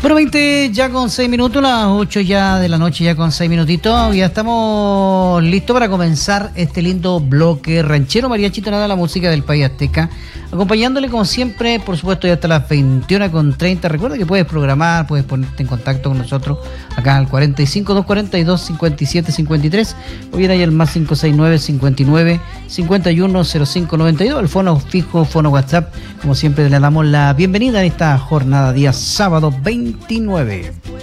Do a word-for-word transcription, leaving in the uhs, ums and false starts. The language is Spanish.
Bueno, veinte ya con seis minutos, las ocho ya de la noche ya con seis minutitos. Ya estamos listos para comenzar este lindo bloque ranchero mariachito, nada, la música del país azteca. Acompañándole como siempre, por supuesto, ya hasta las veintiuna con treinta. Recuerda que puedes programar, puedes ponerte en contacto con nosotros acá al cuarenta y cinco, doscientos cuarenta y dos, cincuenta y siete cincuenta y tres. O bien ahí el más cinco seis nueve, cincuenta y nueve, cincuenta y uno, cero cinco noventa y dos. El fono fijo, fono WhatsApp. Como siempre, le damos la bienvenida en esta jornada día sábado veintinueve.